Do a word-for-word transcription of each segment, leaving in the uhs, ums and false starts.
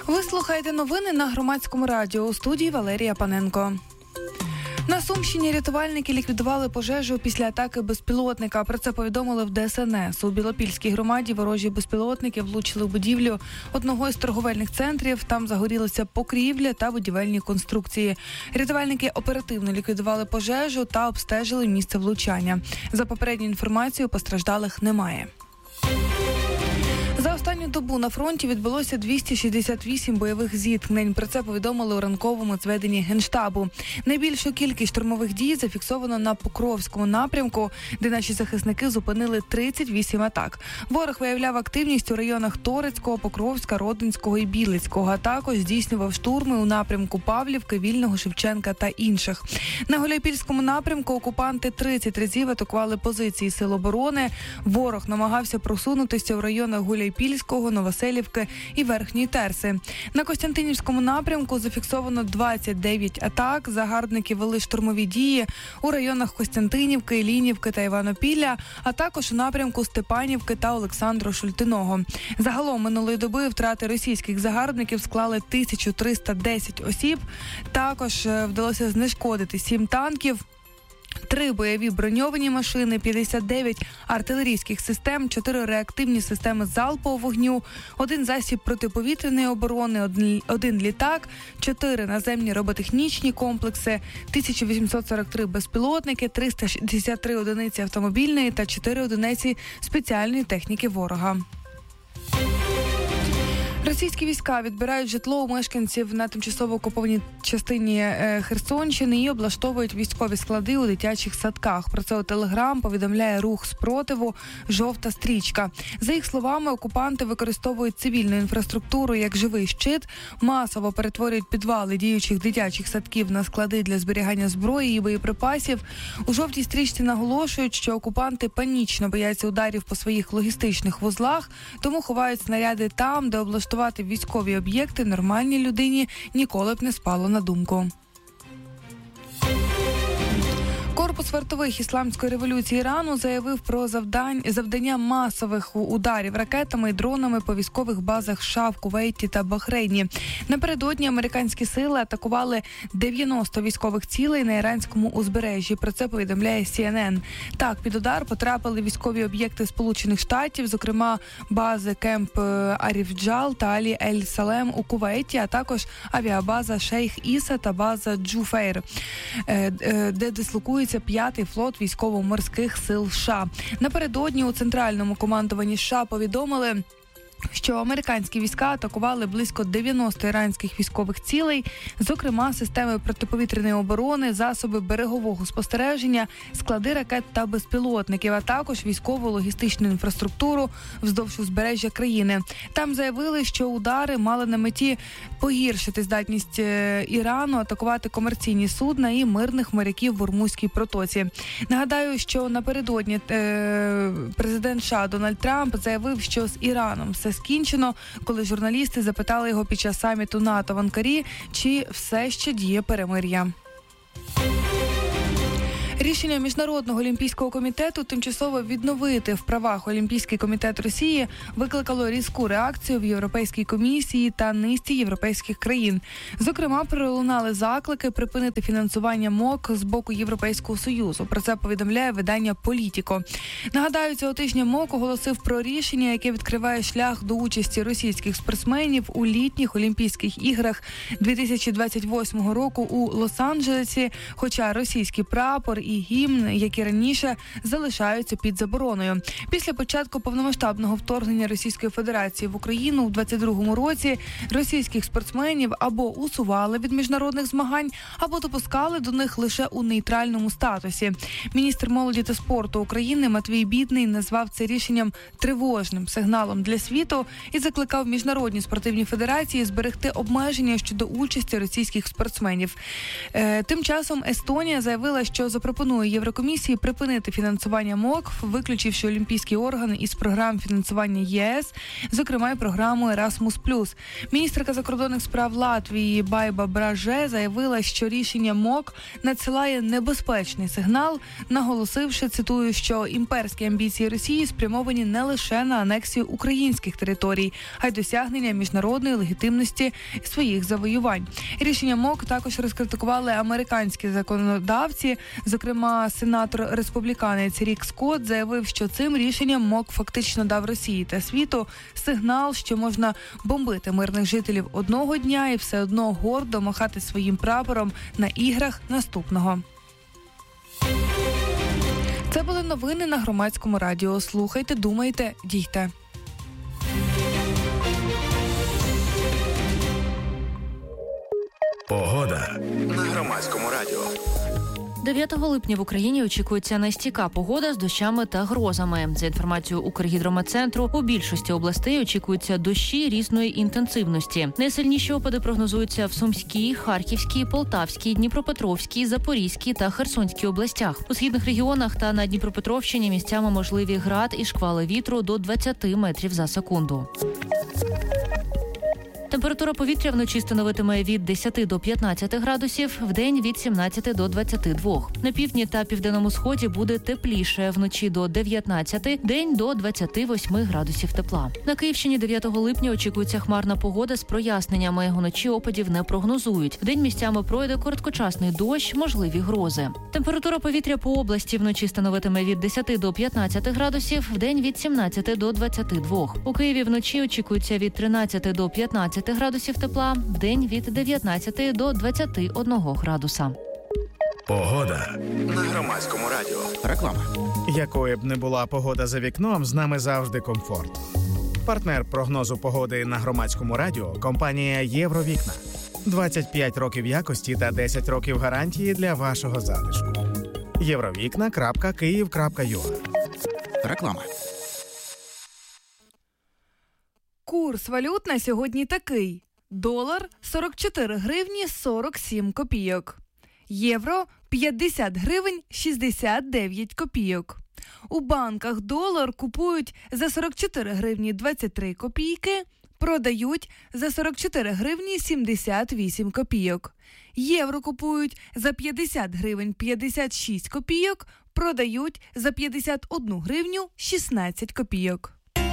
Ви слухаєте новини на Громадському радіо. У студії Валерія Паненко. На Сумщині рятувальники ліквідували пожежу після атаки безпілотника. Про це повідомили в Де Ес Ен Ес. У Білопільській громаді ворожі безпілотники влучили у будівлю одного із торговельних центрів. Там загорілися покрівля та будівельні конструкції. Рятувальники оперативно ліквідували пожежу та обстежили місце влучання. За попередньою інформацією, постраждалих немає. За останню добу на фронті відбулося двісті шістдесят вісім бойових зіткнень. Про це повідомили у ранковому зведенні Генштабу. Найбільшу кількість штурмових дій зафіксовано на Покровському напрямку, де наші захисники зупинили тридцять вісім атак. Ворог виявляв активність у районах Торецького, Покровська, Родинського і Білицького, а також здійснював штурми у напрямку Павлівки, Вільного, Шевченка та інших. На Гуляйпільському напрямку окупанти тридцять разів атакували позиції сил оборони. Ворог намагався просунутися у районах Гуляйпільського, Пільського, Новоселівки і Верхньої Терси. На Костянтинівському напрямку зафіксовано двадцять дев'ять атак. Загарбники вели штурмові дії у районах Костянтинівки, Іллінівки та Іванопілля, а також у напрямку Степанівки та Олександро-Шультиного. Загалом минулої доби втрати російських загарбників склали тисячу триста десять осіб. Також вдалося знешкодити сім танків, три бойові броньовані машини, п'ятдесят дев'ять артилерійських систем, чотири реактивні системи залпового вогню, один засіб протиповітряної оборони, один, один літак, чотири наземні роботехнічні комплекси, тисяча вісімсот сорок три безпілотники, триста шістдесят три одиниці автомобільної та чотири одиниці спеціальної техніки ворога. Російські війська відбирають житло у мешканців на тимчасово окупованій частині Херсонщини і облаштовують військові склади у дитячих садках. Про це у Телеграм повідомляє рух спротиву «Жовта стрічка». За їх словами, окупанти використовують цивільну інфраструктуру як живий щит, масово перетворюють підвали діючих дитячих садків на склади для зберігання зброї і боєприпасів. У «Жовтій стрічці» наголошують, що окупанти панічно бояться ударів по своїх логістичних вузлах, тому ховають снаряди там, де облаштовують військові об'єкти нормальній людині ніколи б не спало на думку. Корпус вартових Ісламської революції Ірану заявив про завдань, завдання масових ударів ракетами і дронами по військових базах США в Кувейті та Бахрейні. Напередодні американські сили атакували дев'яносто військових цілей на іранському узбережжі. Про це повідомляє Сі Ен Ен. Так, під удар потрапили військові об'єкти Сполучених Штатів, зокрема бази Кемп Аріфджал та Алі Ель-Салем у Кувейті, а також авіабаза Шейх Іса та база Джуфейр, де дислокується п'ятий флот військово-морських сил США. Напередодні у центральному командуванні США повідомили, що американські війська атакували близько дев'яносто іранських військових цілей, зокрема системи протиповітряної оборони, засоби берегового спостереження, склади ракет та безпілотників, а також військову логістичну інфраструктуру вздовж узбережжя країни. Там заявили, що удари мали на меті погіршити здатність Ірану атакувати комерційні судна і мирних моряків в Ормузькій протоці. Нагадаю, що напередодні е- президент США Дональд Трамп заявив, що з Іраном все скінчено, коли журналісти запитали його під час саміту НАТО в Анкарі, чи все ще діє перемир'я. Рішення Міжнародного олімпійського комітету тимчасово відновити в правах Олімпійський комітет Росії викликало різку реакцію в Європейській комісії та низці європейських країн. Зокрема, пролунали заклики припинити фінансування МОК з боку Європейського Союзу. Про це повідомляє видання «Політіко». Нагадаю, цього тижня МОК оголосив про рішення, яке відкриває шлях до участі російських спортсменів у літніх Олімпійських іграх дві тисячі двадцять восьмого року у Лос-Анджелесі, хоча російський прапор і гімн, як і раніше, залишаються під забороною. Після початку повномасштабного вторгнення Російської Федерації в Україну у двадцять другому році російських спортсменів або усували від міжнародних змагань, або допускали до них лише у нейтральному статусі. Міністр молоді та спорту України Матвій Бідний назвав це рішенням тривожним сигналом для світу і закликав міжнародні спортивні федерації зберегти обмеження щодо участі російських спортсменів. Е, тим часом Естонія заявила, що запропонувала пропонує Єврокомісії припинити фінансування МОК, виключивши олімпійські органи із програм фінансування ЄС, зокрема й програму Erasmus+. Міністерка закордонних справ Латвії Байба Браже заявила, що рішення МОК надсилає небезпечний сигнал, наголосивши, цитую, що імперські амбіції Росії спрямовані не лише на анексію українських територій, а й досягнення міжнародної легітимності своїх завоювань. Рішення МОК також розкритикували американські законодавці, зокрема сенатор-республіканець Рік Скотт заявив, що цим рішенням МОК фактично дав Росії та світу сигнал, що можна бомбити мирних жителів одного дня і все одно гордо махати своїм прапором на іграх наступного. Це були новини на Громадському радіо. Слухайте, думайте, дійте. Погода на Громадському радіо. дев'ятого липня в Україні очікується нестійка погода з дощами та грозами. За інформацією Укргідрометцентру, у більшості областей очікуються дощі різної інтенсивності. Найсильніші опади прогнозуються в Сумській, Харківській, Полтавській, Дніпропетровській, Запорізькій та Херсонській областях. У східних регіонах та на Дніпропетровщині місцями можливі град і шквали вітру до двадцять метрів за секунду. Температура повітря вночі становитиме від десяти до п'ятнадцяти градусів, вдень від сімнадцяти до двадцяти двох. На півдні та південному сході буде тепліше, вночі до дев'ятнадцяти, день до двадцяти восьми градусів тепла. На Київщині дев'ятого липня очікується хмарна погода з проясненнями. Уночі опадів не прогнозують. Вдень місцями пройде короткочасний дощ, можливі грози. Температура повітря по області вночі становитиме від десяти до п'ятнадцяти градусів, вдень від сімнадцяти до двадцяти двох. У Києві вночі очікується від тринадцяти до п'ятнадцяти градусів тепла, вдень від дев'ятнадцяти до двадцяти одного градуса. Погода на Громадському радіо. Реклама. Якою б не була погода за вікном, з нами завжди комфорт. Партнер прогнозу погоди на Громадському радіо – компанія «Євровікна». двадцять п'ять років якості та десять років гарантії для вашого затишку. євровікна крапка київ крапка ю а. Реклама. Курс валют на сьогодні такий. Долар – сорок чотири гривні сорок сім копійок. Євро – п'ятдесят гривень шістдесят дев'ять копійок. У банках долар купують за сорок чотири гривні двадцять три копійки, продають за сорок чотири гривні сімдесят вісім копійок. Євро купують за п'ятдесят гривень п'ятдесят шість копійок, продають за п'ятдесят одну гривню шістнадцять копійок.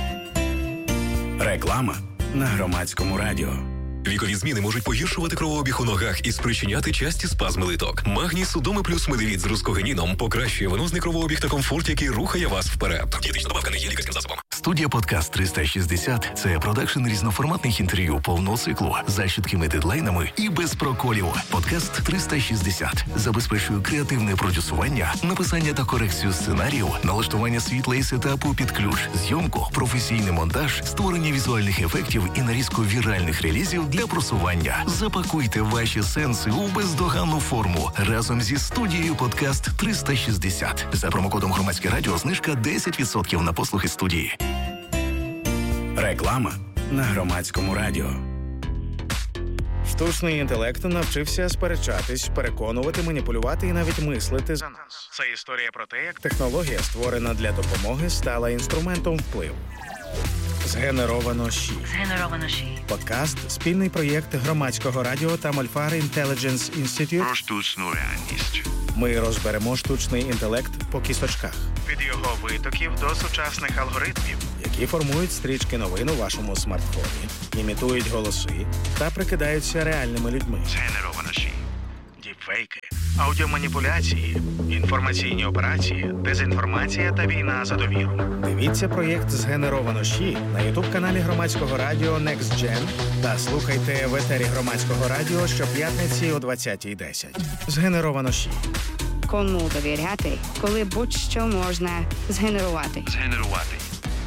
Реклама на Громадському радіо. Вікові зміни можуть погіршувати кровообіг у ногах і спричиняти часті спазми литок. Магній Судоми плюс Медивіт з рускогеніном покращує венозний кровообіг та комфорт, який рухає вас вперед. Дієтична добавка не є лікарським засобом. Студія «Подкаст триста шістдесят» – це продакшн різноформатних інтерв'ю повного циклу за чіткими дедлайнами і без проколів. «Подкаст триста шістдесят» забезпечує креативне продюсування, написання та корекцію сценаріїв, налаштування світла і сетапу під ключ, зйомку, професійний монтаж, створення візуальних ефектів і нарізку віральних релізів для просування. Запакуйте ваші сенси у бездоганну форму разом зі студією «Подкаст триста шістдесят». За промокодом «Громадське радіо» знижка десять відсотків на послуги студії. Реклама на Громадському радіо. Штучний інтелект навчився сперечатись, переконувати, маніпулювати і навіть мислити за нас. Це історія про те, як технологія, створена для допомоги, стала інструментом впливу. Згенеровано ЩІ. Згенеровано ЩІ. Подкаст – спільний проєкт Громадського радіо та Мольфар Intelligence Institute. Про штучну реальність. Ми розберемо штучний інтелект по кісочках. Від його витоків до сучасних алгоритмів, які формують стрічки новин у вашому смартфоні, імітують голоси та прикидаються реальними людьми. Згенеровано ЩІ. Діпфейки, аудіоманіпуляції, інформаційні операції, дезінформація та війна за довіру. Дивіться проєкт «Згенеровано ЩІ» на ютуб-каналі Громадського радіо Next Gen та слухайте в етері Громадського радіо щоп'ятниці о двадцятій десять. «Згенеровано ЩІ». Кому довіряти, коли будь-що можна згенерувати. Згенерувати.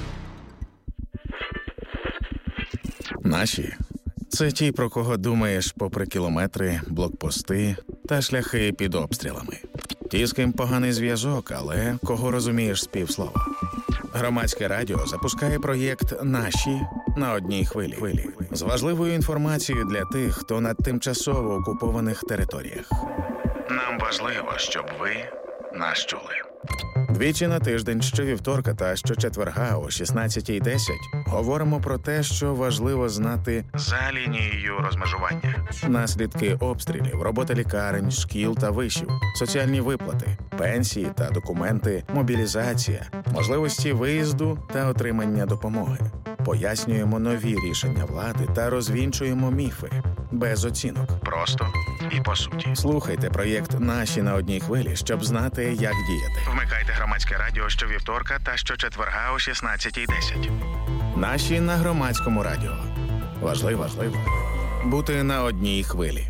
Наші – це ті, про кого думаєш попри кілометри, блокпости та шляхи під обстрілами. Ті, з ким поганий зв'язок, але кого розумієш з півслова. Громадське радіо запускає проєкт «Наші» на одній хвилі. З важливою інформацією для тих, хто на тимчасово окупованих територіях. Нам важливо, щоб ви нас чули. Двічі на тиждень, щовівторка та щочетверга о шістнадцятій десять говоримо про те, що важливо знати за лінією розмежування. Наслідки обстрілів, робота лікарень, шкіл та вишів, соціальні виплати, пенсії та документи, мобілізація, можливості виїзду та отримання допомоги. Пояснюємо нові рішення влади та розвінчуємо міфи. Без оцінок. Просто і по суті. Слухайте проєкт «Наші на одній хвилі», щоб знати, як діяти. Вмикайте громадське радіо щовівторка та щочетверга о шістнадцятій десять. Наші на громадському радіо. Важливо, важливо. Бути на одній хвилі.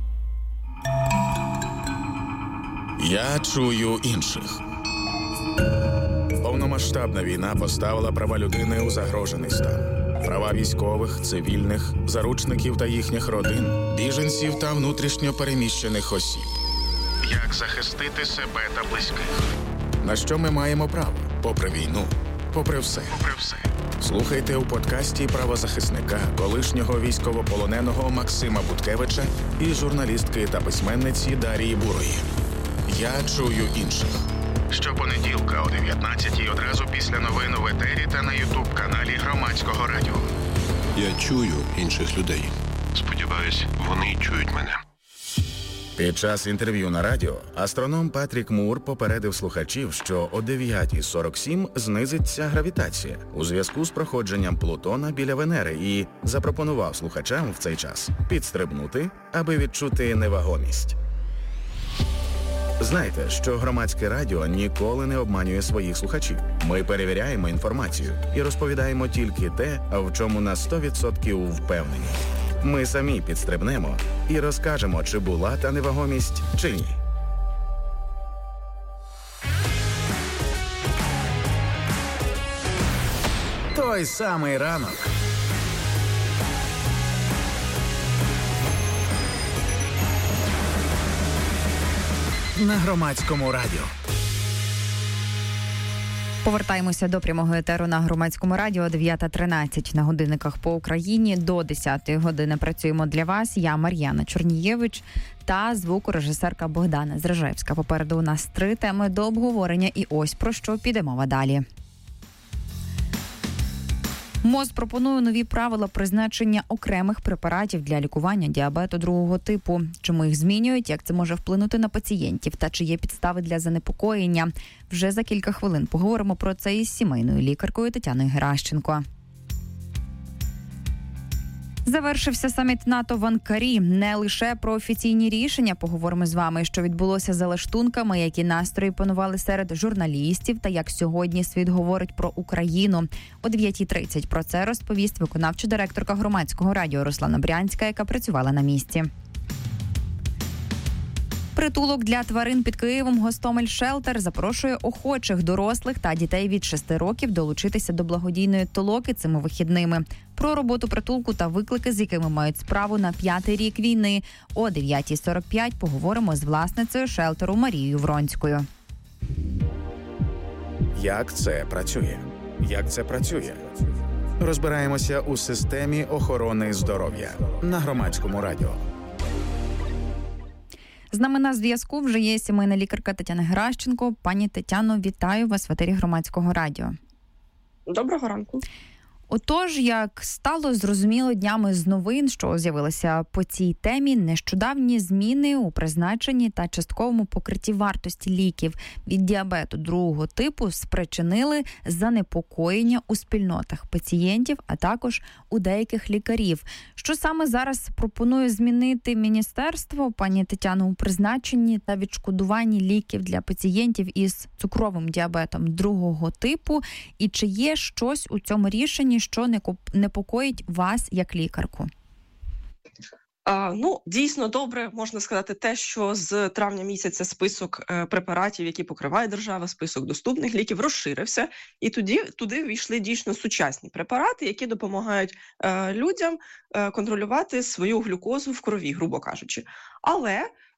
Я чую інших. Повномасштабна війна поставила права людини у загрожений стан. Права військових, цивільних, заручників та їхніх родин, біженців та внутрішньо переміщених осіб. Як захистити себе та близьких? На що ми маємо право? Попри війну, попри все. Попри все. Слухайте у подкасті правозахисника, колишнього військовополоненого Максима Буткевича і журналістки та письменниці Дарії Бурої. Я чую інших. Щопонеділка о дев'ятнадцятій одразу після новин в етері та на ютуб-каналі Громадського радіо. Я чую інших людей. Сподіваюсь, вони чують мене. Під час інтерв'ю на радіо астроном Патрік Мур попередив слухачів, що о дев'ятій сорок сім знизиться гравітація у зв'язку з проходженням Плутона біля Венери і запропонував слухачам в цей час підстрибнути, аби відчути невагомість. Знайте, що Громадське радіо ніколи не обманює своїх слухачів. Ми перевіряємо інформацію і розповідаємо тільки те, в чому на сто відсотків впевнені. Ми самі підстрибнемо і розкажемо, чи була та невагомість, чи ні. Той самий ранок. На Громадському радіо. Повертаємося до прямого етеру на Громадському радіо. дев'ята тринадцять на годинниках по Україні. До десятої години працюємо для вас. Я Мар'яна Чорнієвич та звукорежисерка Богдана Зражевська. Попереду у нас три теми до обговорення і ось про що піде мова далі. МОЗ пропонує нові правила призначення окремих препаратів для лікування діабету другого типу. Чому їх змінюють, як це може вплинути на пацієнтів та чи є підстави для занепокоєння. Вже за кілька хвилин поговоримо про це із сімейною лікаркою Тетяною Геращенко. Завершився саміт НАТО в Анкарі. Не лише про офіційні рішення поговоримо з вами, що відбулося за лаштунками, які настрої панували серед журналістів та як сьогодні світ говорить про Україну. О дев'ятій тридцять про це розповість виконавча директорка Громадського радіо Руслана Брянська, яка працювала на місці. Притулок для тварин під Києвом «Гостомель Шелтер» запрошує охочих дорослих та дітей від шести років долучитися до благодійної толоки цими вихідними. Про роботу притулку та виклики, з якими мають справу на п'ятий рік війни. О дев'ятій сорок п'ять поговоримо з власницею шелтеру Марією Вронською. Як це працює? Як це працює? Розбираємося у системі охорони здоров'я на Громадському радіо. З нами на зв'язку вже є сімейна лікарка Тетяна Геращенко. Пані Тетяно, вітаю вас в етері Громадського радіо. Доброго ранку. Отож, як стало зрозуміло днями з новин, що з'явилися по цій темі, нещодавні зміни у призначенні та частковому покритті вартості ліків від діабету другого типу спричинили занепокоєння у спільнотах пацієнтів, а також у деяких лікарів. Що саме зараз пропонує змінити міністерство, пані Тетяно, у призначенні та відшкодуванні ліків для пацієнтів із цукровим діабетом другого типу? І чи є щось у цьому рішенні, що непокоїть вас як лікарку? А, ну, дійсно добре, можна сказати те, що з травня місяця список е, препаратів, які покриває держава, список доступних ліків розширився, і тоді туди війшли дійсно сучасні препарати, які допомагають е, людям е, контролювати свою глюкозу в крові, грубо кажучи. Але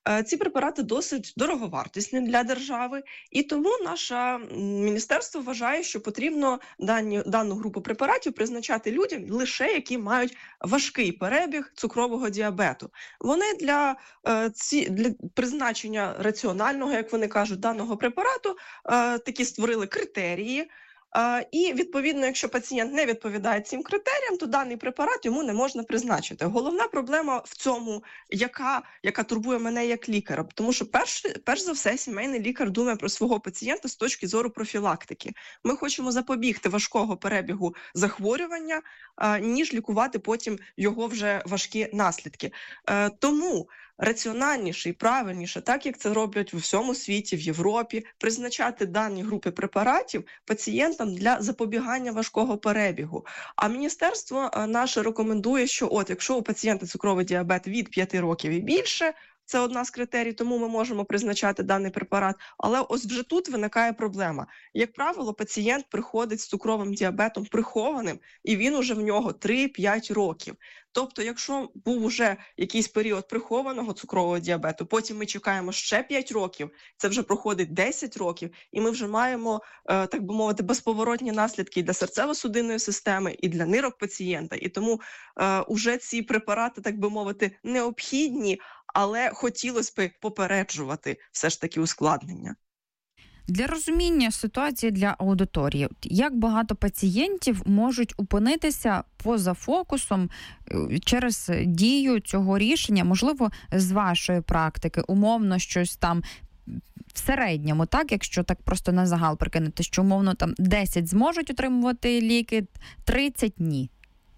Ці препарати досить дороговартісні для держави, і тому наше міністерство вважає, що потрібно дані, дану групу препаратів призначати людям лише, які мають важкий перебіг цукрового діабету. Вони для, ці, для призначення раціонального, як вони кажуть, даного препарату такі створили критерії. І, відповідно, якщо пацієнт не відповідає цим критеріям, то даний препарат йому не можна призначити. Головна проблема в цьому, яка, яка турбує мене як лікаря. Тому що, перш, перш за все, сімейний лікар думає про свого пацієнта з точки зору профілактики. Ми хочемо запобігти важкого перебігу захворювання, ніж лікувати потім його вже важкі наслідки. Тому раціональніше і правильніше, так як це роблять у всьому світі, в Європі, призначати дані групи препаратів пацієнтам для запобігання важкого перебігу. А міністерство наше рекомендує, що от якщо у пацієнта цукровий діабет від п'яти років і більше, це одна з критерій, тому ми можемо призначати даний препарат. Але ось вже тут виникає проблема. Як правило, пацієнт приходить з цукровим діабетом прихованим, і він уже в нього три-п'ять років. Тобто, якщо був уже якийсь період прихованого цукрового діабету, потім ми чекаємо ще п'ять років, це вже проходить десять років, і ми вже маємо, так би мовити, безповоротні наслідки і для серцево-судинної системи, і для нирок пацієнта. І тому е, уже ці препарати, так би мовити, необхідні, але хотілося б попереджувати все ж таки ускладнення. Для розуміння ситуації для аудиторії, як багато пацієнтів можуть опинитися поза фокусом через дію цього рішення, можливо, з вашої практики, умовно щось там в середньому, так, якщо так просто на загал прикинути, що умовно там десять зможуть отримувати ліки, тридцять ні.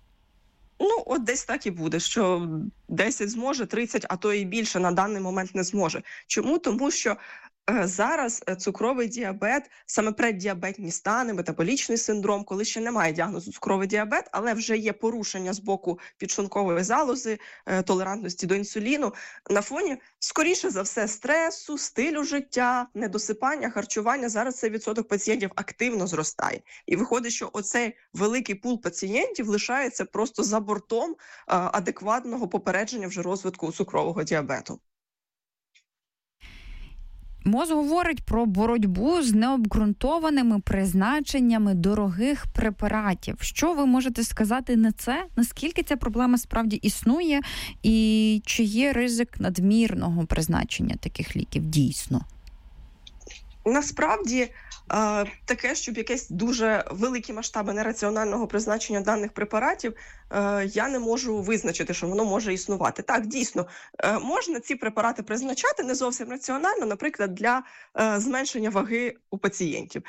Ну, от десь так і буде, що десять зможе, тридцять, а то і більше на даний момент не зможе. Чому? Тому що зараз цукровий діабет, саме преддіабетні стани, метаболічний синдром, коли ще немає діагнозу цукровий діабет, але вже є порушення з боку підшлункової залози, толерантності до інсуліну, на фоні, скоріше за все, стресу, стилю життя, недосипання, харчування, зараз цей відсоток пацієнтів активно зростає. І виходить, що оцей великий пул пацієнтів лишається просто за бортом адекватного попередження вже розвитку цукрового діабету. МОЗ говорить про боротьбу з необґрунтованими призначеннями дорогих препаратів. Що ви можете сказати на це? Наскільки ця проблема справді існує? І чи є ризик надмірного призначення таких ліків дійсно? Насправді, таке, щоб якесь дуже великі масштаби нераціонального призначення даних препаратів, я не можу визначити, що воно може існувати. Так, дійсно, можна ці препарати призначати не зовсім раціонально, наприклад, для зменшення ваги у пацієнтів.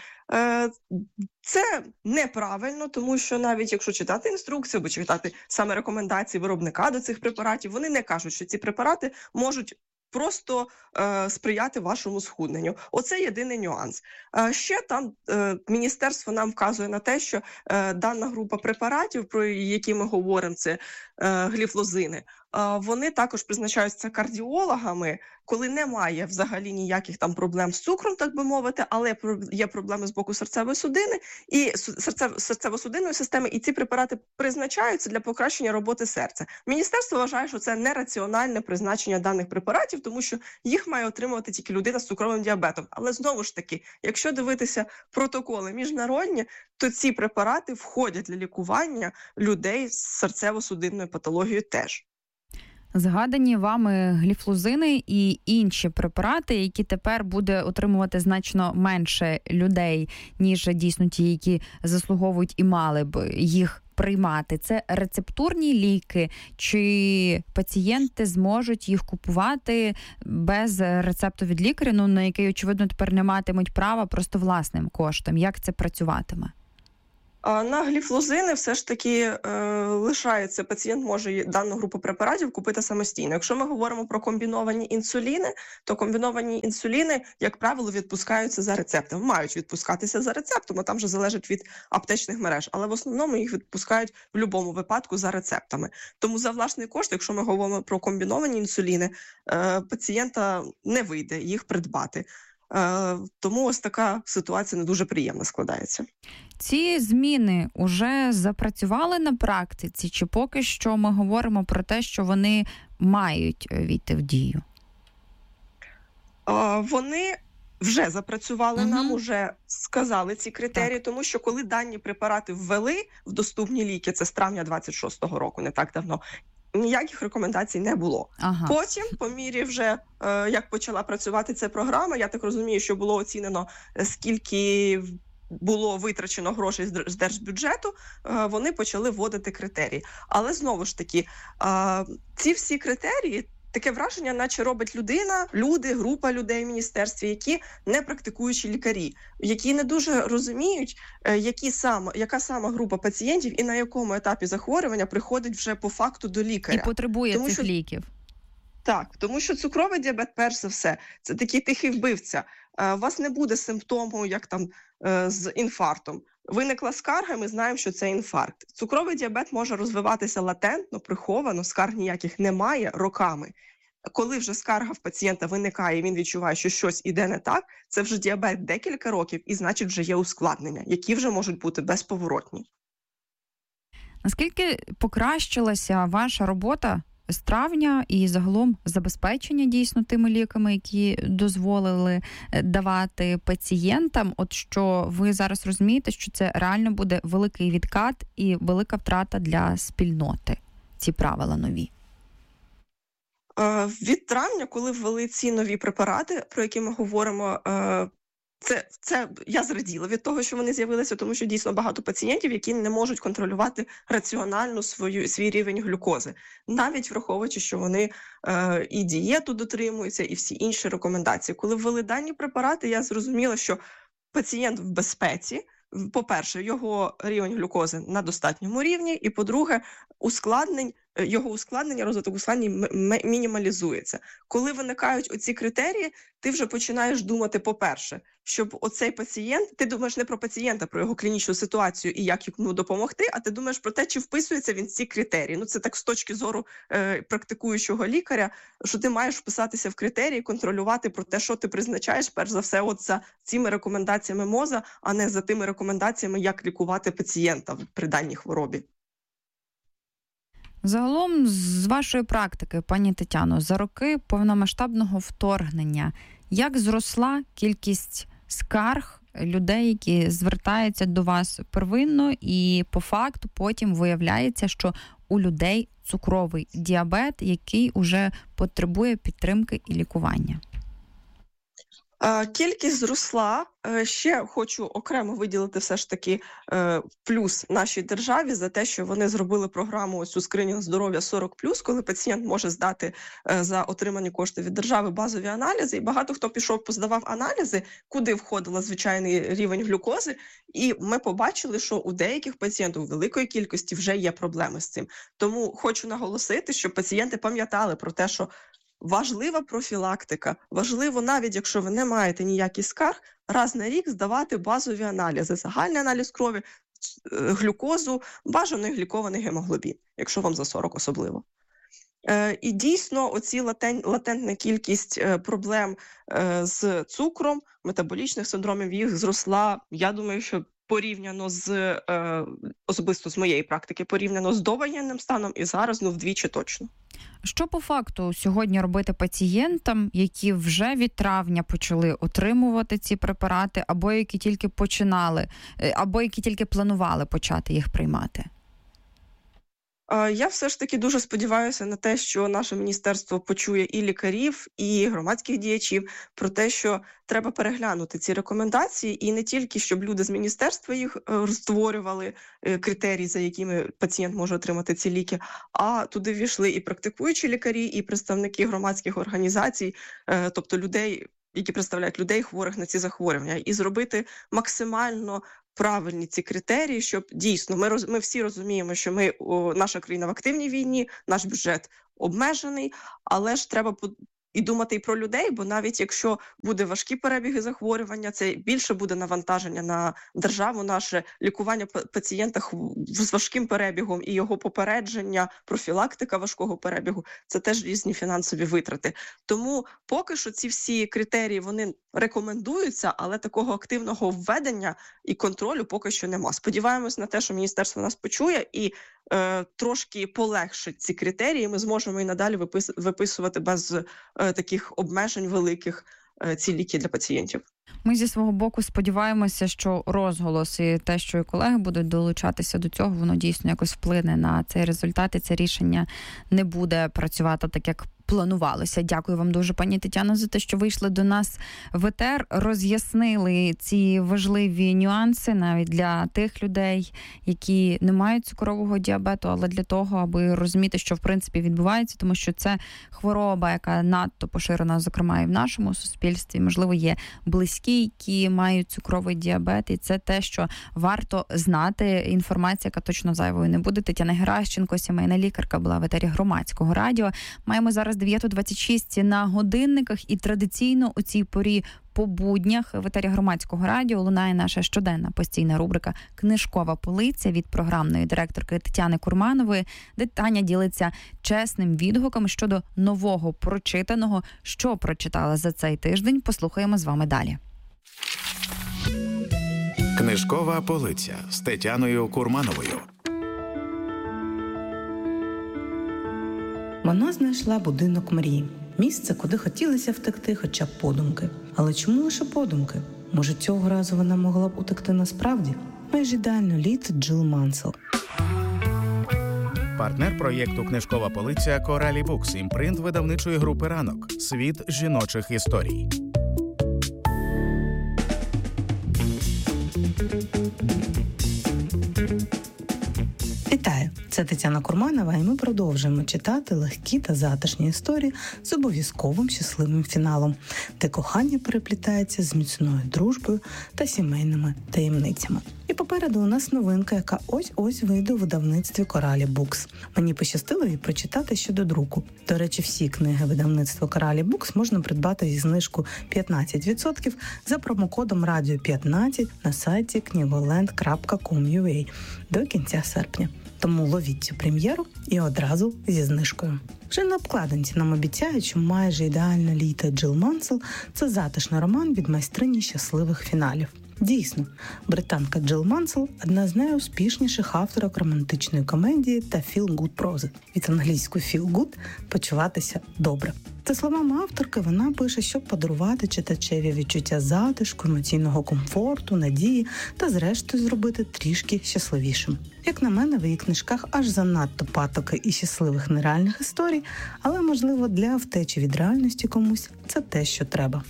Це неправильно, тому що навіть якщо читати інструкцію або читати саме рекомендації виробника до цих препаратів, вони не кажуть, що ці препарати можуть просто е, сприяти вашому схудненню. Оце єдиний нюанс. Е, ще там е, міністерство нам вказує на те, що е, дана група препаратів, про які ми говоримо, це е, гліфлозини, е, вони також призначаються кардіологами, коли немає взагалі ніяких там проблем з цукром, так би мовити, але є проблеми з боку серцевої судини і серцево-судинної системи, і ці препарати призначаються для покращення роботи серця. Міністерство вважає, що це нераціональне призначення даних препаратів, тому що їх має отримувати тільки людина з цукровим діабетом. Але знову ж таки, якщо дивитися протоколи міжнародні, то ці препарати входять для лікування людей з серцево-судинною патологією теж. Згадані вами гліфлозини і інші препарати, які тепер буде отримувати значно менше людей, ніж дійсно ті, які заслуговують і мали б їх приймати. Це рецептурні ліки, чи пацієнти зможуть їх купувати без рецепту від лікаря, ну, на який, очевидно, тепер не матимуть права просто власним коштом. Як це працюватиме? На гліфлозини все ж таки е, лишається, пацієнт може дану групу препаратів купити самостійно. Якщо ми говоримо про комбіновані інсуліни, то комбіновані інсуліни, як правило, відпускаються за рецептом. Мають відпускатися за рецептом, а там вже залежить від аптечних мереж. Але в основному їх відпускають в будь-якому випадку за рецептами. Тому за власний кошт, якщо ми говоримо про комбіновані інсуліни, е, пацієнта не вийде їх придбати. Тому ось така ситуація не дуже приємно складається. Ці зміни вже запрацювали на практиці, чи поки що ми говоримо про те, що вони мають війти в дію? Вони вже запрацювали, uh-huh. нам уже сказали ці критерії, так. тому що коли дані препарати ввели в доступні ліки, це з травня двадцять шостого року, не так давно, ніяких рекомендацій не було. Ага. Потім, по мірі вже, е, як почала працювати ця програма, я так розумію, що було оцінено, скільки було витрачено грошей з держбюджету, е, вони почали вводити критерії. Але знову ж таки, е, ці всі критерії, таке враження, наче робить людина, люди, група людей в міністерстві, які не практикуючі лікарі, які не дуже розуміють, які саме, яка сама група пацієнтів і на якому етапі захворювання приходить вже по факту до лікаря. І потребує тому, цих що... ліків. Так, тому що цукровий діабет, перш за все, це такий тихий вбивця. У вас не буде симптому, як там з інфарктом. Виникла скарга, ми знаємо, що це інфаркт. Цукровий діабет може розвиватися латентно, приховано, скарг ніяких немає роками. Коли вже скарга в пацієнта виникає, і він відчуває, що щось іде не так, це вже діабет декілька років, і значить вже є ускладнення, які вже можуть бути безповоротні. Наскільки покращилася ваша робота з травня і загалом забезпечення дійсно тими ліками, які дозволили давати пацієнтам? От що ви зараз розумієте, що це реально буде великий відкат і велика втрата для спільноти, ці правила нові? Від травня, коли ввели ці нові препарати, про які ми говоримо, Це, це я зраділа від того, що вони з'явилися, тому що дійсно багато пацієнтів, які не можуть контролювати раціонально свою, свій рівень глюкози, навіть враховуючи, що вони е, і дієту дотримуються, і всі інші рекомендації. Коли ввели дані препарати, я зрозуміла, що пацієнт в безпеці. По-перше, його рівень глюкози на достатньому рівні, і, по-друге, ускладнень, його ускладнення, розвиток ускладнень мінімалізується. Коли виникають оці критерії, ти вже починаєш думати, по-перше, щоб оцей пацієнт, ти думаєш не про пацієнта, про його клінічну ситуацію і як йому допомогти, а ти думаєш про те, чи вписується він в ці критерії. Ну, це так з точки зору е, практикуючого лікаря, що ти маєш вписатися в критерії, контролювати про те, що ти призначаєш, перш за все, от за цими рекомендаціями МОЗа, а не за тими рекомендаціями, як лікувати пацієнта при даній хворобі. Загалом, з вашої практики, пані Тетяно, за роки повномасштабного вторгнення, як зросла кількість скарг людей, які звертаються до вас первинно, і по факту потім виявляється, що у людей цукровий діабет, який уже потребує підтримки і лікування? Кількість зросла. Ще хочу окремо виділити все ж таки плюс нашій державі за те, що вони зробили програму цю скринінг здоров'я сорок плюс, коли пацієнт може здати за отримані кошти від держави базові аналізи. І багато хто пішов, поздавав аналізи, куди входила звичайний рівень глюкози. І ми побачили, що у деяких пацієнтів у великої кількості вже є проблеми з цим. Тому хочу наголосити, що пацієнти пам'ятали про те, що важлива профілактика. Важливо, навіть якщо ви не маєте ніяких скарг, раз на рік здавати базові аналізи. Загальний аналіз крові, глюкозу, бажаний глікований гемоглобін, якщо вам за сорок особливо. Е, і дійсно, оці латен, латентна кількість е, проблем е, з цукром, метаболічних синдромів, їх зросла, я думаю, що порівняно з, е, особисто з моєї практики, порівняно з довоєнним станом і зараз, ну, вдвічі точно. Що по факту сьогодні робити пацієнтам, які вже від травня почали отримувати ці препарати, або які тільки починали, або які тільки планували почати їх приймати? Я все ж таки дуже сподіваюся на те, що наше міністерство почує і лікарів, і громадських діячів про те, що треба переглянути ці рекомендації, і не тільки, щоб люди з міністерства їх створювали, критерії, за якими пацієнт може отримати ці ліки, а туди ввійшли і практикуючі лікарі, і представники громадських організацій, тобто людей, які представляють людей, хворих на ці захворювання, і зробити максимально правильні ці критерії, щоб дійсно, ми, роз, ми всі розуміємо, що ми, о, наша країна в активній війні, наш бюджет обмежений, але ж треба і думати і про людей, бо навіть якщо буде важкі перебіги захворювання, це більше буде навантаження на державу, наше лікування пацієнта з важким перебігом і його попередження, профілактика важкого перебігу, це теж різні фінансові витрати. Тому поки що ці всі критерії, вони рекомендуються, але такого активного введення і контролю поки що нема. Сподіваємось на те, що міністерство нас почує і е, трошки полегшить ці критерії, ми зможемо і надалі випис, виписувати без е, таких обмежень великих ці ліки для пацієнтів. Ми зі свого боку сподіваємося, що розголос і те, що і колеги будуть долучатися до цього, воно дійсно якось вплине на цей результат, і це рішення не буде працювати так, як планувалося. Дякую вам дуже, пані Тетяно, за те, що вийшли до нас в етер, роз'яснили ці важливі нюанси навіть для тих людей, які не мають цукрового діабету, але для того, аби розуміти, що в принципі відбувається, тому що це хвороба, яка надто поширена, зокрема і в нашому суспільстві. Можливо, є близькі, які мають цукровий діабет, і це те, що варто знати. Інформація, яка точно зайвою не буде. Тетяна Геращенко, сімейна лікарка, була в етері Громадського радіо. Маємо зараз дев'ята двадцять шість на годинниках, і традиційно у цій порі по буднях в етері Громадського радіо лунає наша щоденна постійна рубрика «Книжкова полиця» від програмної директорки Тетяни Курманової, де Таня ділиться чесним відгуком щодо нового прочитаного. Що прочитала за цей тиждень, послухаємо з вами далі. Книжкова полиця з Тетяною Курмановою. Вона знайшла будинок мрії. Місце, куди хотілося втекти хоча б подумки. Але чому лише подумки? Може, цього разу вона могла б утекти насправді? Майже ідеально літо Джилл Мансел. Партнер проєкту «Книжкова полиця» Коралі Букс, імпринт видавничої групи «Ранок». Світ жіночих історій. Вітаю! Це Тетяна Курманова, і ми продовжуємо читати легкі та затишні історії з обов'язковим щасливим фіналом, де кохання переплітається з міцною дружбою та сімейними таємницями. І попереду у нас новинка, яка ось-ось вийде у видавництві Коралі Букс. Мені пощастило її прочитати ще до друку. До речі, всі книги видавництва Коралі Букс можна придбати зі знижкою п'ятнадцять відсотків за промокодом радіо п'ятнадцять на сайті книголенд крапка ком крапка ю а до кінця серпня. Тому ловіть цю прем'єру і одразу зі знижкою. Вже на обкладинці нам обіцяють, що майже ідеальне літо Джилл Мансел – це затишний роман від майстрині щасливих фіналів. Дійсно, британка Джилл Мансел – одна з найуспішніших авторок романтичної комедії та feel-good прози. Від англійської feel good – почуватися добре. За словами авторки, вона пише, щоб подарувати читачеві відчуття затишку, емоційного комфорту, надії та, зрештою, зробити трішки щасливішим. Як на мене, в її книжках аж занадто патоки і щасливих нереальних історій, але, можливо, для втечі від реальності комусь це те, що треба.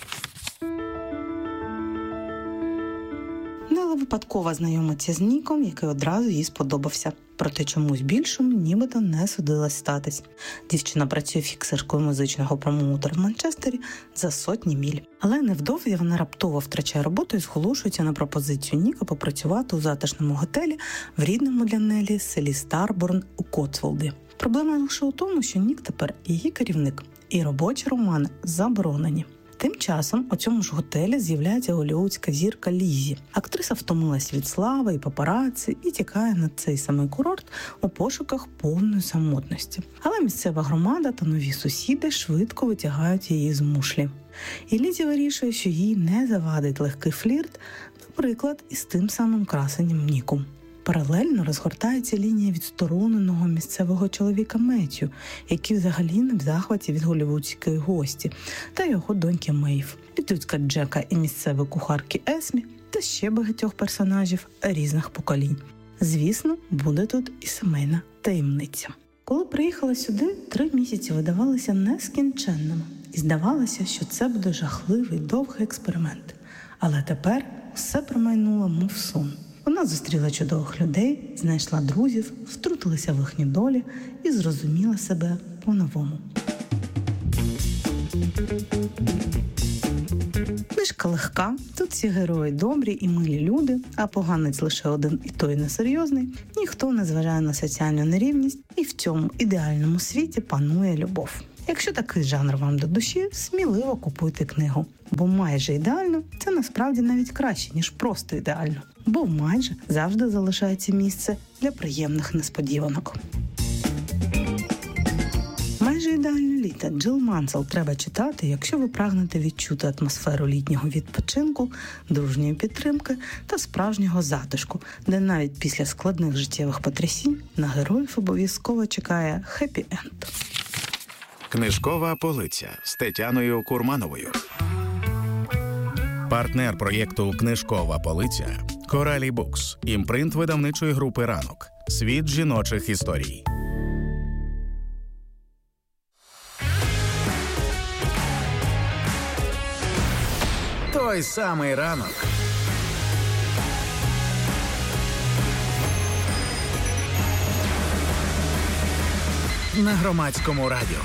Нела випадково знайомиться з Ніком, який одразу їй сподобався. Проте чомусь більшому нібито не судилось статись. Дівчина працює фіксеркою музичного промоутера в Манчестері за сотні міль. Але невдовзі вона раптово втрачає роботу і зголошується на пропозицію Ніка попрацювати у затишному готелі в рідному для Нелі селі Старборн у Котсволді. Проблема лише у тому, що Нік тепер її керівник, і робочі романи заборонені. Тим часом у цьому ж готелі з'являється голлівудська зірка Лізі. Актриса втомилась від слави і папараці і тікає на цей самий курорт у пошуках повної самотності. Але місцева громада та нові сусіди швидко витягають її з мушлі. І Лізі вирішує, що їй не завадить легкий флірт, наприклад, із тим самим красенням Ніком. Паралельно розгортається лінія відстороненого місцевого чоловіка Меттью, який взагалі не в захваті від голлівудської гості, та його доньки Мейв, підлюдська Джека і місцевої кухарки Есмі, та ще багатьох персонажів різних поколінь. Звісно, буде тут і сімейна таємниця. Коли приїхала сюди, три місяці видавалися нескінченними. І здавалося, що це буде жахливий, довгий експеримент. Але тепер все промайнуло, мов сон. Вона зустріла чудових людей, знайшла друзів, втрутилася в їхні долі і зрозуміла себе по-новому. Книжка легка, тут всі герої добрі і милі люди, а поганець лише один і той несерйозний. Ніхто не зважає на соціальну нерівність, і в цьому ідеальному світі панує любов. Якщо такий жанр вам до душі, сміливо купуйте книгу. Бо майже ідеально – це насправді навіть краще, ніж просто ідеально. Бо майже завжди залишається місце для приємних несподіванок. Майже ідеальне літо Джилл Мансел треба читати, якщо ви прагнете відчути атмосферу літнього відпочинку, дружньої підтримки та справжнього затишку, де навіть після складних життєвих потрясінь на героїв обов'язково чекає хеппі-енд. Книжкова полиця з Тетяною Курмановою. Партнер проєкту «Книжкова полиця» – Коралі Букс, імпринт видавничої групи «Ранок». Світ жіночих історій. Той самий ранок. На Громадському радіо.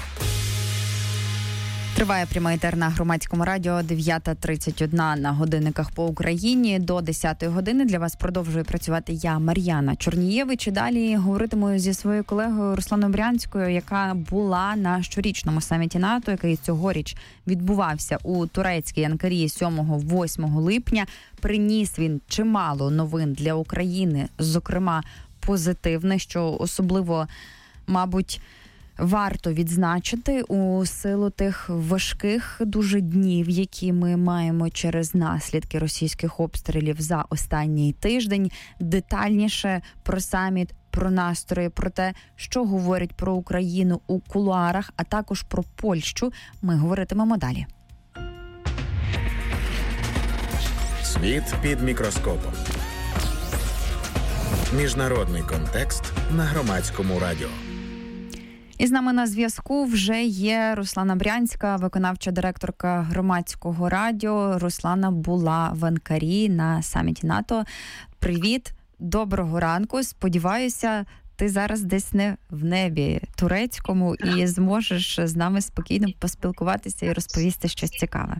Триває прямий етер на Громадському радіо. дев'ята тридцять один на годинниках по Україні. До десятої години для вас продовжує працювати я, Мар'яна Чорнієвич. І далі говоритиму зі своєю колегою Русланою Брянською, яка була на щорічному саміті НАТО, який цьогоріч відбувався у турецькій Анкарі сьомого-восьмого липня. Приніс він чимало новин для України, зокрема позитивне, що особливо, мабуть, варто відзначити у силу тих важких дуже днів, які ми маємо через наслідки російських обстрілів за останній тиждень. Детальніше про саміт, про настрої, про те, що говорять про Україну у кулуарах, а також про Польщу ми говоритимемо далі. Світ під мікроскопом. Міжнародний контекст на Громадському радіо. І з нами на зв'язку вже є Руслана Брянська, виконавча директорка Громадського радіо. Руслана була в Анкарі на саміті НАТО. Привіт, доброго ранку. Сподіваюся, ти зараз десь не в небі турецькому і зможеш з нами спокійно поспілкуватися і розповісти щось цікаве.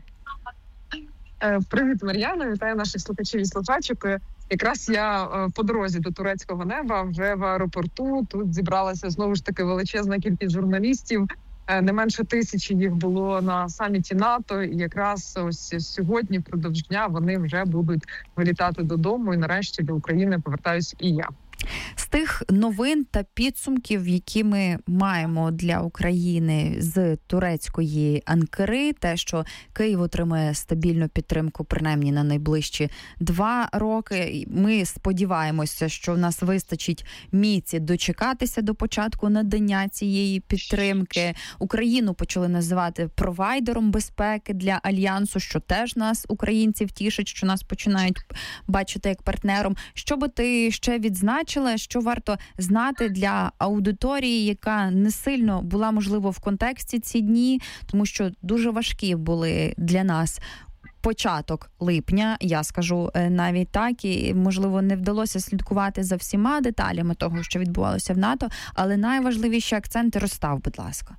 Привіт, Мар'яна. Вітаю наших слухачів і слухачок. Якраз я по дорозі до турецького неба, вже в аеропорту. Тут зібралася знову ж таки величезна кількість журналістів. Не менше тисячі їх було на саміті НАТО. І якраз ось сьогодні, впродовж дня, вони вже будуть вилітати додому. І нарешті до України повертаюсь і я. З тих новин та підсумків, які ми маємо для України з турецької Анкари, те, що Київ отримає стабільну підтримку принаймні на найближчі два роки. Ми сподіваємося, що в нас вистачить міці дочекатися до початку надання цієї підтримки. Україну почали називати провайдером безпеки для Альянсу, що теж нас, українців, тішить, що нас починають бачити як партнером. Що би ти ще відзначив? Що варто знати для аудиторії, яка не сильно була, можливо, в контексті ці дні, тому що дуже важкі були для нас початок липня, я скажу навіть так, і, можливо, не вдалося слідкувати за всіма деталями того, що відбувалося в НАТО, але найважливіші акценти розстав, будь ласка.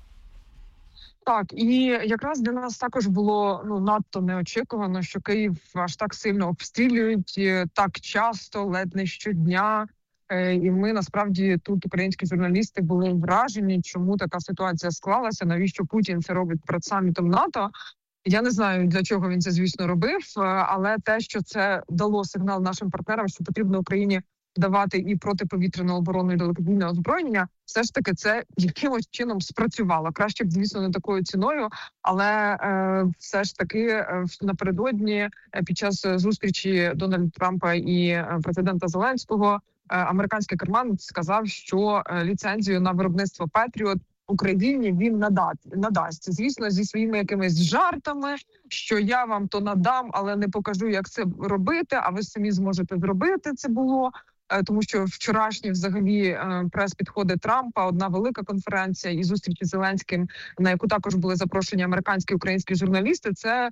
Так, і якраз для нас також було ну надто неочікувано, що Київ аж так сильно обстрілюють, так часто, ледь не щодня. І ми, насправді, тут українські журналісти були вражені, чому така ситуація склалася, навіщо Путін це робить перед самітом НАТО. Я не знаю, для чого він це, звісно, робив, але те, що це дало сигнал нашим партнерам, що потрібно Україні давати і протиповітряну оборону, і далекобійне озброєння, все ж таки це якимось чином спрацювало. Краще б, звісно, не такою ціною, але е, все ж таки е, напередодні е, під час зустрічі Дональда Трампа і е, президента Зеленського е, американський керманець сказав, що е, ліцензію на виробництво Петріот Україні він надасть, надасть. Звісно, зі своїми якимись жартами, що я вам то надам, але не покажу, як це робити, а ви самі зможете зробити це було. Тому що вчорашні взагалі прес-підходи Трампа, одна велика конференція і зустрічі з Зеленським, на яку також були запрошені американські і українські журналісти, це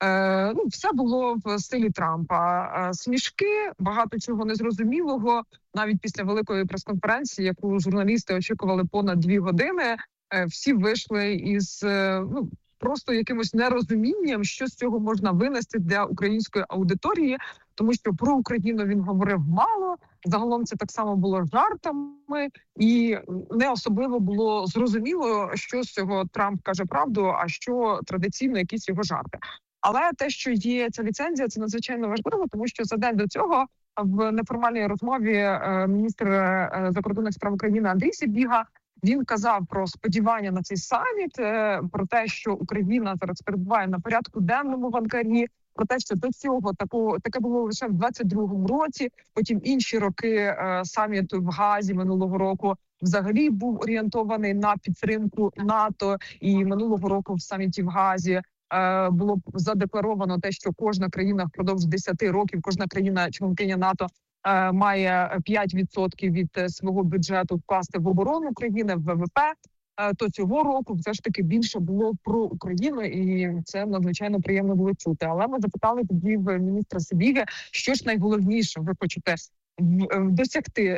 ну, все було в стилі Трампа. Смішки, багато чого незрозумілого. Навіть після великої прес-конференції, яку журналісти очікували понад дві години, всі вийшли із ну, просто якимось нерозумінням, що з цього можна винести для української аудиторії, тому що про Україну він говорив мало, загалом це так само було жартами, і не особливо було зрозуміло, що з цього Трамп каже правду, а що традиційно якісь його жарти. Але те, що є ця ліцензія, це надзвичайно важливо, тому що за день до цього в неформальній розмові міністр закордонних справ України Андрій Сибіга, він казав про сподівання на цей саміт, про те, що Україна зараз перебуває на порядку денному в Анкарі, про те, що до цього такого таке було лише в двадцять другому році, потім інші роки е, саміту в Гаазі минулого року взагалі був орієнтований на підтримку НАТО, і минулого року в саміті в Гаазі було задекларовано те, що кожна країна впродовж десяти років, кожна країна-членкиня НАТО має п'ять відсотків від свого бюджету вкласти в оборону країни, в ВВП, то цього року все ж таки більше було про Україну, і це надзвичайно приємно було чути. Але ми запитали тоді в міністра Сибіги, що ж найголовніше ви хочете досягти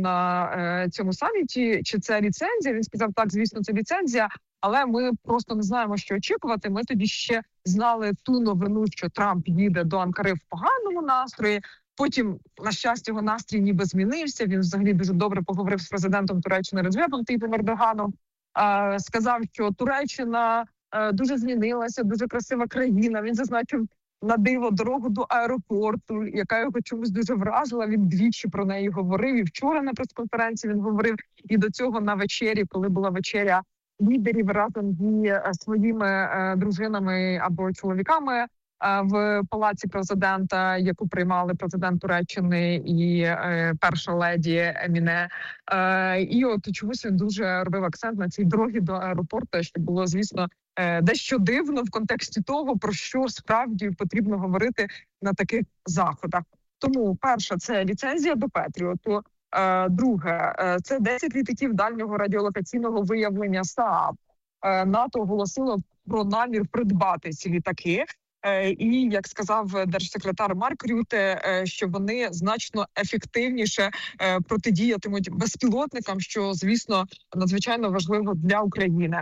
на цьому саміті, чи це ліцензія? Він сказав, так, звісно, це ліцензія, але ми просто не знаємо, що очікувати. Ми тоді ще знали ту новину, що Трамп їде до Анкари в поганому настрої. Потім, на щастя, його настрій ніби змінився. Він взагалі дуже добре поговорив з президентом Туреччини Реджепом Таyyipом Ердоганом. Сказав, що Туреччина дуже змінилася, дуже красива країна. Він зазначив на диво дорогу до аеропорту, яка його чомусь дуже вразила. Він двічі про неї говорив. І вчора на прес-конференції він говорив. І до цього на вечері, коли була вечеря лідерів разом зі своїми дружинами або чоловіками в палаці президента, яку приймали президент Туреччини і е, перша леді Еміне. Е, і от чомусь він дуже робив акцент на цій дорогі до аеропорту, що було, звісно, е, дещо дивно в контексті того, про що справді потрібно говорити на таких заходах. Тому перше – це ліцензія до Петріоту. Е, друге – це десять літаків дальнього радіолокаційного виявлення СААБ. Е, НАТО оголосило про намір придбати ці літаки. І, як сказав держсекретар Марк Рюте, що вони значно ефективніше протидіятимуть безпілотникам, що, звісно, надзвичайно важливо для України.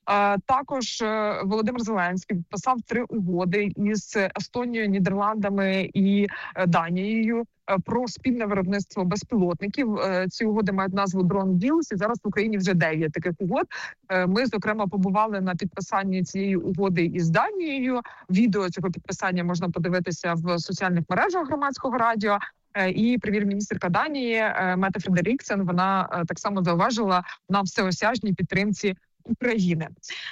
Також Володимир Зеленський підписав три угоди із Естонією, Нідерландами і Данією про спільне виробництво безпілотників. Ці угоди мають назву Drone Deals, і зараз в Україні вже дев'ять таких угод. Ми, зокрема, побували на підписанні цієї угоди із Данією. Відео цього підписання можна подивитися в соціальних мережах Громадського радіо. І прем'єр-міністерка Данії Мете Фредеріксен, вона так само зауважила на всеосяжній підтримці України.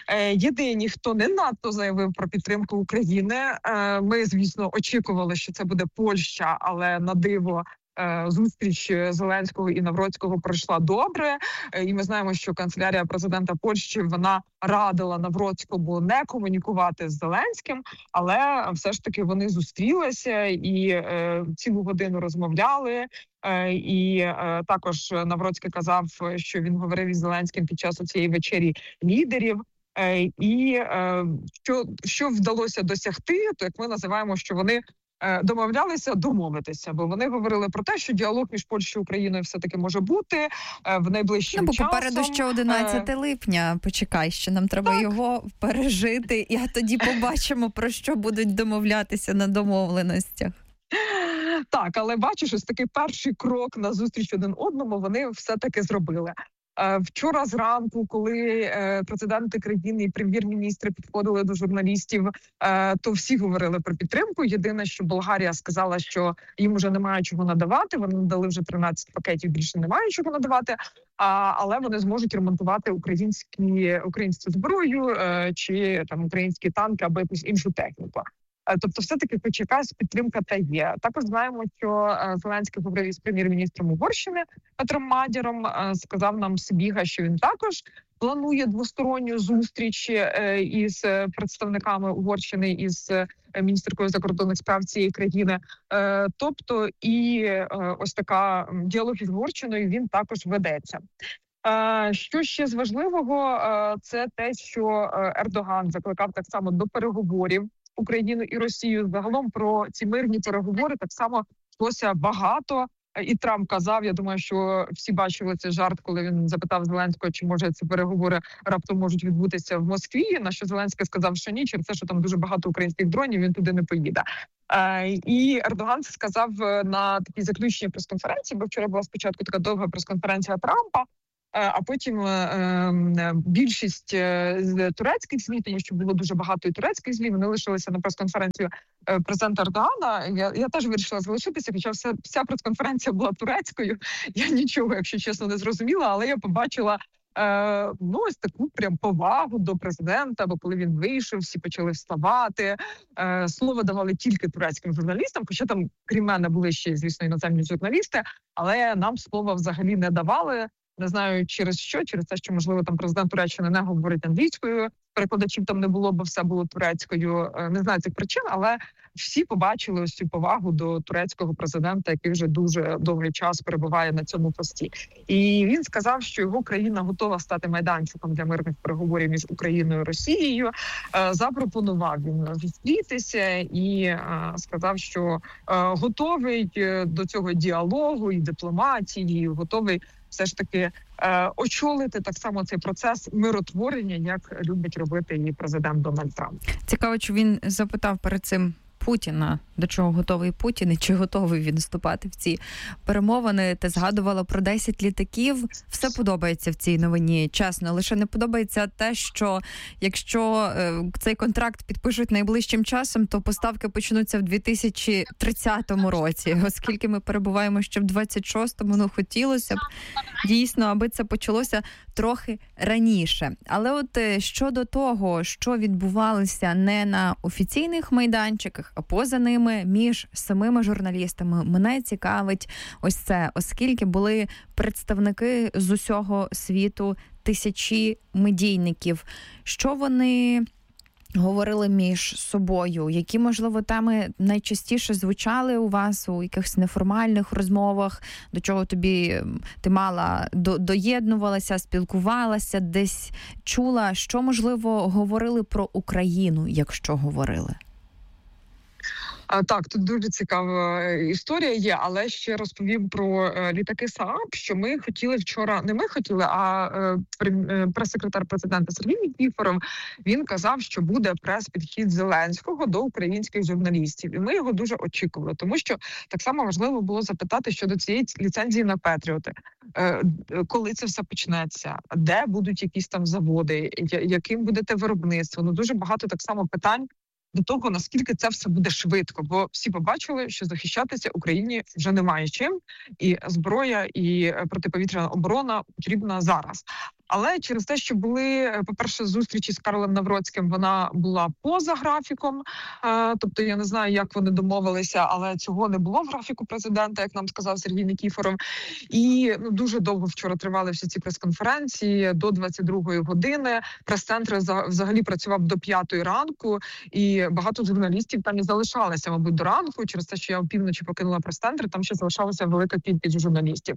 Єдині, хто не надто заявив про підтримку України, ми, звісно, очікували, що це буде Польща, але на диво зустріч Зеленського і Навроцького пройшла добре. І ми знаємо, що канцелярія президента Польщі, вона радила Навроцькому не комунікувати з Зеленським, але все ж таки вони зустрілися і е, цілу годину розмовляли. Е, і е, також Навроцький казав, що він говорив із Зеленським під час цієї вечері лідерів. Е, і е, що, що вдалося досягти, то як ми називаємо, що вони домовлялися домовитися, бо вони говорили про те, що діалог між Польщею і Україною все-таки може бути в найближчим ну, бо часом. Попереду ще одинадцяте липня, почекай, що нам треба так. його пережити, і тоді побачимо, про що будуть домовлятися на домовленостях. Так, але бачиш, ось такий перший крок на зустріч один одному вони все-таки зробили. Вчора зранку, коли президенти країни і прем'єр-міністри підходили до журналістів, то всі говорили про підтримку. Єдине, що Болгарія сказала, що їм вже немає чого надавати. Вони надали вже тринадцять пакетів, більше немає чого надавати. Але вони зможуть ремонтувати українські українську зброю чи там українські танки або якусь іншу техніку. Тобто, все-таки хоч якась підтримка та є. Також знаємо, що Зеленський говорив із прем'єр-міністром Угорщини Петром Мадяром. Сказав нам Сибіга, що він також планує двосторонню зустріч із представниками Угорщини, із міністеркою закордонних справ цієї країни. Тобто, і ось така діалог із Угорщиною, він також ведеться. Що ще з важливого, це те, що Ердоган закликав так само до переговорів Україну і Росію. Загалом про ці мирні переговори так само йшлося багато. І Трамп казав, я думаю, що всі бачили цей жарт, коли він запитав Зеленського, чи може ці переговори раптом можуть відбутися в Москві, на що Зеленський сказав, що ні, через те, що там дуже багато українських дронів, він туди не поїде. І Ердоган сказав на такій заключній прес-конференції, бо вчора була спочатку така довга прес-конференція Трампа, а потім е, більшість з турецьких ЗМІ, тому що було дуже багато і турецьких ЗМІ, вони лишилися на прес-конференцію президента Ердогана. Я, я теж вирішила залишитися, хоча вся, вся прес-конференція була турецькою. Я нічого, якщо чесно, не зрозуміла, але я побачила е, ну, ось таку прям повагу до президента, бо коли він вийшов, всі почали вставати. Е, слово давали тільки турецьким журналістам, хоча там, крім мене, були ще, звісно, іноземні журналісти, але нам слова взагалі не давали. Не знаю через що, через те, що, можливо, там президент Туреччини не говорить англійською, перекладачів там не було, бо все було турецькою. Не знаю цих причин, але всі побачили ось цю повагу до турецького президента, який вже дуже довгий час перебуває на цьому пості. І він сказав, що його країна готова стати майданчиком для мирних переговорів між Україною і Росією. Запропонував він зустрітися і сказав, що готовий до цього діалогу і дипломатії, і готовий все ж таки е, очолити так само цей процес миротворення, як любить робити і президент Дональд Трамп. Цікаво, чи він запитав перед цим Путіна, до чого готовий Путін і чи готовий він вступати в ці перемовини. Ти згадувала про десять літаків. Все подобається в цій новині, чесно. Лише не подобається те, що якщо е, цей контракт підпишуть найближчим часом, то поставки почнуться в дві тисячі тридцятому році. Оскільки ми перебуваємо ще в двадцять шостому, ну хотілося б дійсно, аби це почалося трохи раніше. Але от щодо того, що відбувалося не на офіційних майданчиках, а поза ними, між самими журналістами, мене цікавить ось це, оскільки були представники з усього світу, тисячі медійників. Що вони говорили між собою? Які, можливо, теми найчастіше звучали у вас у якихось неформальних розмовах, до чого тобі ти мала, до, доєднувалася, спілкувалася, десь чула? Що, можливо, говорили про Україну, якщо говорили? А, так, тут дуже цікава історія є, але ще розповім про е, літаки СААБ, що ми хотіли вчора, не ми хотіли, а е, прес-секретар президента Сергій Нікіфоров, він казав, що буде прес-підхід Зеленського до українських журналістів. І ми його дуже очікували, тому що так само важливо було запитати щодо цієї ліцензії на Петріоти. Е, коли це все почнеться? Де будуть якісь там заводи? Яким буде те виробництво? Ну, дуже багато так само питань до того, наскільки це все буде швидко, бо всі побачили, що захищатися Україні вже немає чим, і зброя, і протиповітряна оборона потрібна зараз. Але через те, що були, по-перше, зустрічі з Карлом Навроцьким, вона була поза графіком, тобто я не знаю, як вони домовилися, але цього не було в графіку президента, як нам сказав Сергій Нікіфоров. І ну, дуже довго вчора тривали всі ці прес-конференції, до двадцять другої години. Прес-центр взагалі працював до п'ятої ранку, і багато журналістів там і залишалися, мабуть, до ранку, через те, що я опівночі покинула прес-центр, там ще залишалася велика кількість журналістів.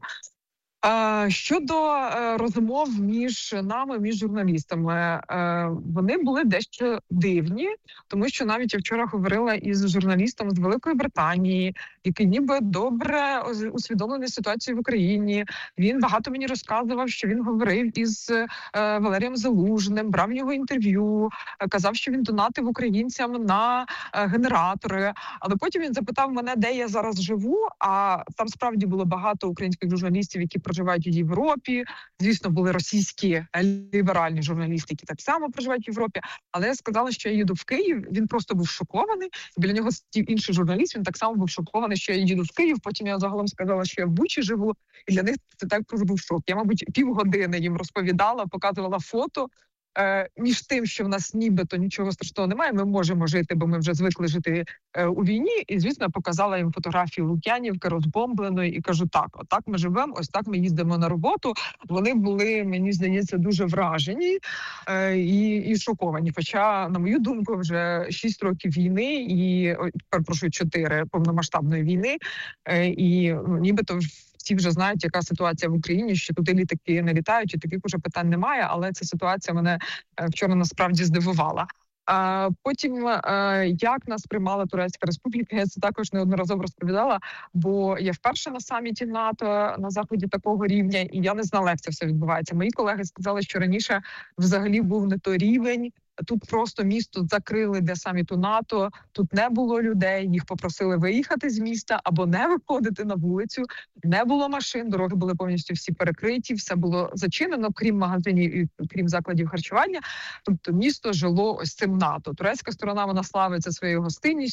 Щодо розмов між нами, між журналістами, вони були дещо дивні, тому що навіть я вчора говорила із журналістом з Великої Британії, який ніби добре усвідомлений ситуацію в Україні. Він багато мені розказував, що він говорив із Валерієм Залужним, брав його інтерв'ю, казав, що він донатив українцям на генератори. Але потім він запитав мене, де я зараз живу, а там справді було багато українських журналістів, які проживають у Європі. Звісно, були російські ліберальні журналісти, які так само проживають в Європі. Але я сказала, що я їду в Київ. Він просто був шокований. Біля нього сидів інший журналіст, він так само був шокований, що я їду в Київ. Потім я загалом сказала, що я в Бучі живу. І для них це також був шок. Я, мабуть, півгодини їм розповідала, показувала фото. Е, між тим, що в нас нібито нічого страшного немає, ми можемо жити, бо ми вже звикли жити е, у війні. І, звісно, показала їм фотографію Лук'янівки розбомбленої і кажу, так, отак ми живемо, ось так ми їздимо на роботу. Вони були, мені здається, дуже вражені е, і, і шоковані. Хоча, на мою думку, вже шість років війни і, перепрошую, чотири повномасштабної війни, е, і ну, нібито всі вже знають, яка ситуація в Україні, що туди літаки не літають, і таких уже питань немає, але ця ситуація мене вчора насправді здивувала. А потім, як нас приймала Турецька Республіка, я це також неодноразово розповідала, бо я вперше на саміті НАТО на заході такого рівня, і я не знала, як це все відбувається. Мої колеги сказали, що раніше взагалі був не той рівень. Тут просто місто закрили для саміту НАТО, тут не було людей, їх попросили виїхати з міста або не виходити на вулицю, не було машин, дороги були повністю всі перекриті, все було зачинено, крім магазинів і крім закладів харчування. Тобто місто жило ось цим НАТО. Турецька сторона, вона славиться своєю гостинністю,